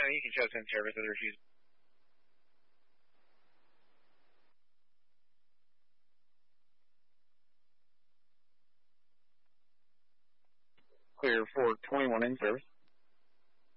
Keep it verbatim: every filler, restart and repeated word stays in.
County, you can show us in service with refusal. Clear for twenty-one in service.